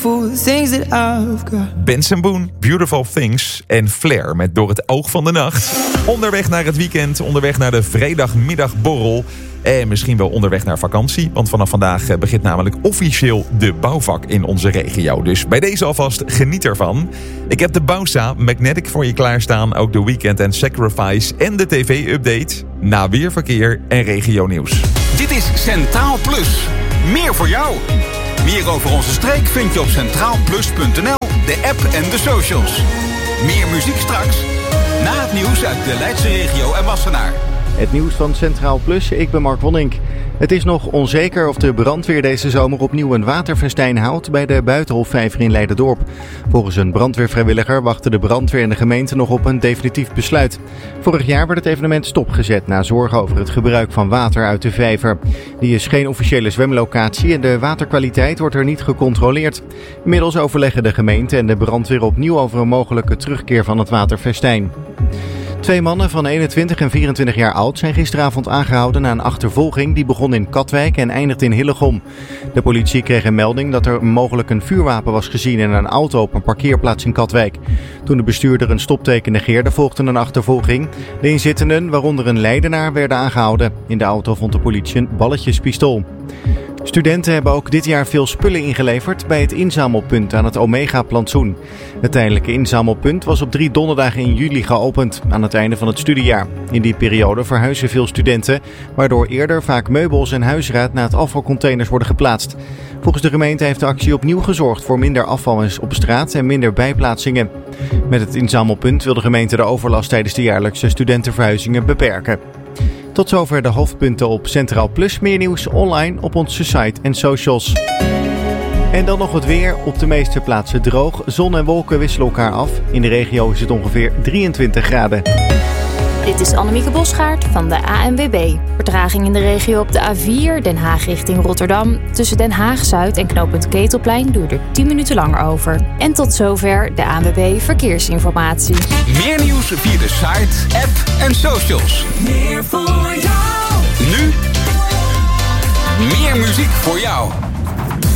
beautiful things that I've got. Benson Boone, Beautiful Things en Flair met Door het oog van de nacht. Onderweg naar het weekend, onderweg naar de vrijdagmiddagborrel. En misschien wel onderweg naar vakantie, want vanaf vandaag begint namelijk officieel de bouwvak in onze regio. Dus bij deze alvast geniet ervan. Ik heb de Bausa Magnetic voor je klaarstaan, ook de Weekend and Sacrifice en de tv-update. Na weerverkeer en regionieuws. Dit is Centraal Plus. Meer voor jou. Meer over onze streek vind je op centraalplus.nl, de app en de socials. Meer muziek straks. Na het nieuws uit de Leidse regio en Wassenaar. Het nieuws van Centraal Plus, ik ben Mark Wonnink. Het is nog onzeker of de brandweer deze zomer opnieuw een waterfestijn houdt bij de Buitenhofvijver in Leiderdorp. Volgens een brandweervrijwilliger wachten de brandweer en de gemeente nog op een definitief besluit. Vorig jaar werd het evenement stopgezet na zorgen over het gebruik van water uit de vijver. Die is geen officiële zwemlocatie en de waterkwaliteit wordt er niet gecontroleerd. Inmiddels overleggen de gemeente en de brandweer opnieuw over een mogelijke terugkeer van het waterfestijn. 2 mannen van 21 en 24 jaar oud zijn gisteravond aangehouden na een achtervolging die begon in Katwijk en eindigde in Hillegom. De politie kreeg een melding dat er mogelijk een vuurwapen was gezien in een auto op een parkeerplaats in Katwijk. Toen de bestuurder een stopteken negeerde, volgde een achtervolging. De inzittenden, waaronder een Leidenaar, werden aangehouden. In de auto vond de politie een balletjespistool. Studenten hebben ook dit jaar veel spullen ingeleverd bij het inzamelpunt aan het Omega-plantsoen. Het tijdelijke inzamelpunt was op 3 donderdagen in juli geopend, aan het einde van het studiejaar. In die periode verhuizen veel studenten, waardoor eerder vaak meubels en huisraad naar het afvalcontainers worden geplaatst. Volgens de gemeente heeft de actie opnieuw gezorgd voor minder afval op straat en minder bijplaatsingen. Met het inzamelpunt wil de gemeente de overlast tijdens de jaarlijkse studentenverhuizingen beperken. Tot zover de hoofdpunten op Centraal Plus. Meer nieuws online op onze site en socials. En dan nog het weer. Op de meeste plaatsen droog. Zon en wolken wisselen elkaar af. In de regio is het ongeveer 23 graden. Dit is Annemieke Bosgaard van de ANWB. Vertraging in de regio op de A4, Den Haag richting Rotterdam. Tussen Den Haag-Zuid en knooppunt Ketelplein duurde 10 minuten langer over. En tot zover de ANWB Verkeersinformatie. Meer nieuws via de site, app en socials. Meer voor jou. Nu meer muziek voor jou.